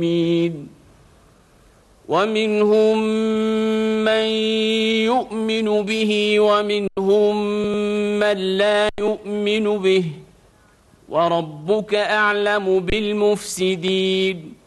ومنهم من يؤمن به ومنهم من لا يؤمن به وربك أعلم بالمفسدين